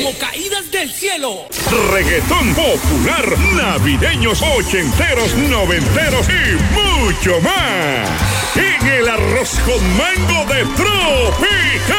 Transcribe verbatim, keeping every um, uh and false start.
Como caídas del cielo. Reggaetón popular, navideños, ochenteros, noventeros y mucho más. En el arroz con mango de Tropical.